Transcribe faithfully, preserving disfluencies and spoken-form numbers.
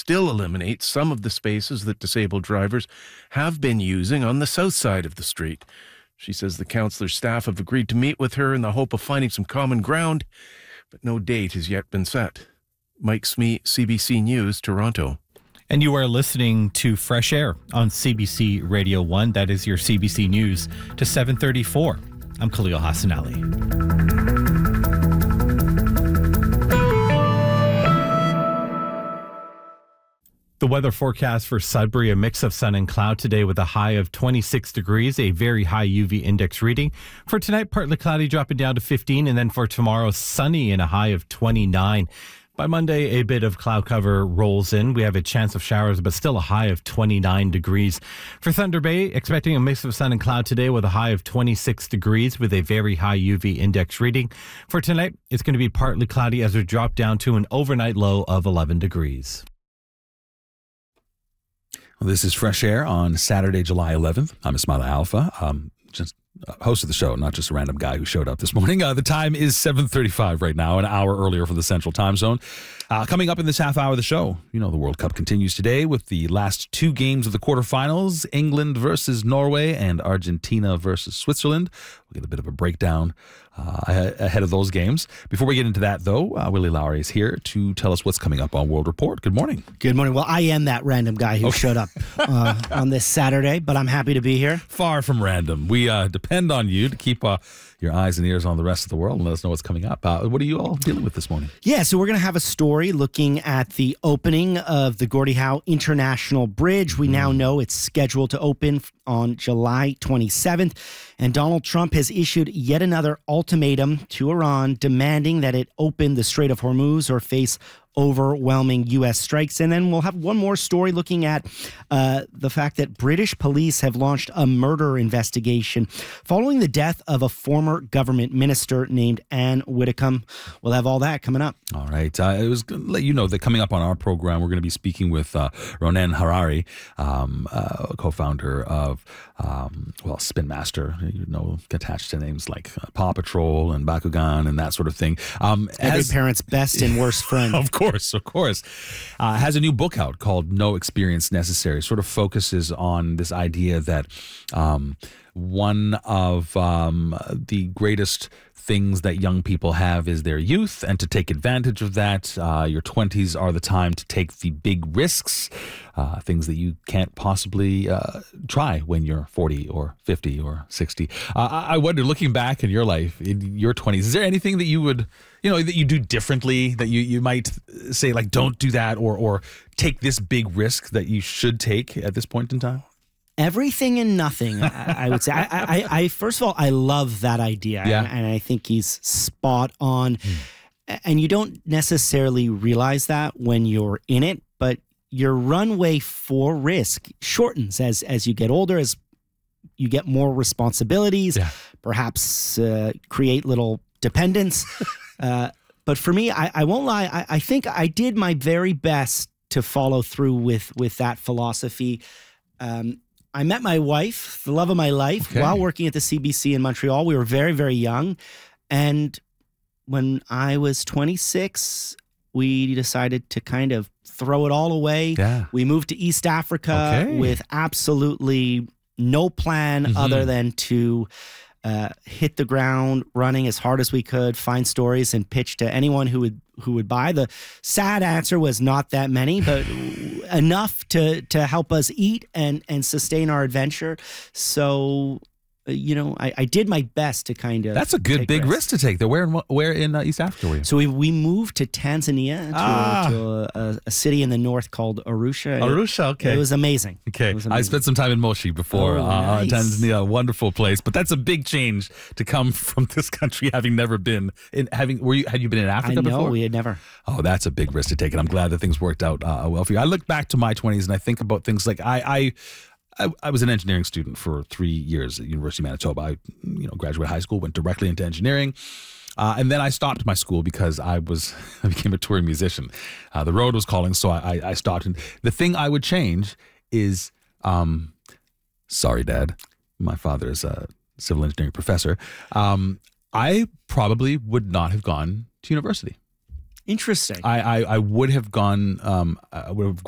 still eliminate some of the spaces that disabled drivers have been using on the south side of the street. She says the councillor's staff have agreed to meet with her in the hope of finding some common ground, but no date has yet been set. Mike Smee, C B C News, Toronto. And you are listening to Fresh Air on C B C Radio one. That is your C B C News to seven thirty-four. I'm Khalil Hassan Ali. The weather forecast for Sudbury, a mix of sun and cloud today with a high of twenty-six degrees, a very high U V index reading. For tonight, partly cloudy, dropping down to fifteen, and then for tomorrow, sunny and a high of twenty-nine. By Monday, a bit of cloud cover rolls in. We have a chance of showers, but still a high of twenty-nine degrees. For Thunder Bay, expecting a mix of sun and cloud today with a high of twenty-six degrees with a very high U V index reading. For tonight, it's going to be partly cloudy as we drop down to an overnight low of eleven degrees. Well, this is Fresh Air on Saturday, July eleventh. I'm Ismaila Alfa, um, just host of the show, not just a random guy who showed up this morning. Uh, the time is seven thirty-five right now, an hour earlier from the Central Time Zone. Uh, coming up in this half hour of the show, you know, the World Cup continues today with the last two games of the quarterfinals, England versus Norway and Argentina versus Switzerland. We'll get a bit of a breakdown uh, ahead of those games. Before we get into that, though, uh, Willie Lowry is here to tell us what's coming up on World Report. Good morning. Good morning. Well, I am that random guy who okay. showed up uh, on this Saturday, but I'm happy to be here. Far from random. We uh, depend on you to keep uh, your eyes and ears on the rest of the world and let us know what's coming up. Uh, what are you all dealing with this morning? Yeah, so we're going to have a story looking at the opening of the Gordie Howe International Bridge. We mm. now know it's scheduled to open on July twenty-seventh, and Donald Trump has issued yet another ultimatum to Iran demanding that it open the Strait of Hormuz or face overwhelming U S strikes. And then we'll have one more story looking at uh, the fact that British police have launched a murder investigation following the death of a former government minister named Anne Widdecombe. We'll have all that coming up. All right. Uh, it was going to let you know that coming up on our program, we're going to be speaking with uh, Ronen Harary, um, uh, co-founder of, um, well, Spin Master, you know, attached to names like uh, Paw Patrol and Bakugan and that sort of thing. Um, Every as, parent's best and worst friend. Of course. Of course, of course. Uh, has a new book out called No Experience Necessary. Sort of focuses on this idea that um, one of um, the greatest things that young people have is their youth, and to take advantage of that, uh, your twenties are the time to take the big risks, uh, things that you can't possibly uh, try when you're forty or fifty or sixty. Uh, I wonder, looking back in your life, in your twenties, is there anything that you would, you know, that you do differently, that you, you might say, like, don't do that, or or take this big risk that you should take at this point in time? Everything and nothing, I, I would say. I, I, I first of all, I love that idea, yeah. and, and I think he's spot on. Mm. And you don't necessarily realize that when you're in it, but your runway for risk shortens as as you get older, as you get more responsibilities, yeah. perhaps uh, create little dependence. uh, but for me, I, I won't lie. I, I think I did my very best to follow through with with that philosophy. Um, I met my wife, the love of my life, okay. while working at the C B C in Montreal. We were very, very young. And when I was twenty-six, we decided to kind of throw it all away. Yeah. We moved to East Africa okay. with absolutely no plan mm-hmm. other than to uh, hit the ground running as hard as we could, find stories and pitch to anyone who would who would buy. The sad answer was not that many, but enough to to help us eat and and sustain our adventure. So, you know, I, I did my best to kind of. That's a good big risks. risk to take. Though, where in where in uh, East Africa were you? So we we moved to Tanzania, to, ah. to a, a, a city in the north called Arusha. Arusha, okay. It was amazing. Okay, was amazing. I spent some time in Moshi before. Oh, uh, nice. Tanzania, a wonderful place, but that's a big change to come from this country, having never been in. Having were you had you been in Africa I know, before? we had never. Oh, that's a big risk to take, and I'm glad that things worked out uh, well for you. I look back to my twenties and I think about things like I. I I, I was an engineering student for three years at University of Manitoba. I, you know, graduated high school, went directly into engineering, uh, and then I stopped my school because I was I became a touring musician. Uh, the road was calling, so I, I, I stopped. And the thing I would change is, um, sorry, Dad, my father is a civil engineering professor. Um, I probably would not have gone to university. Interesting. I, I, I would have gone. Um, I would have